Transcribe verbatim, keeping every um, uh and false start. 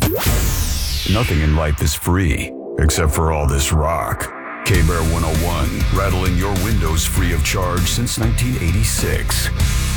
Nothing in life is free, except for all this rock. K-Bear one oh one, rattling your windows free of charge since nineteen eighty-six.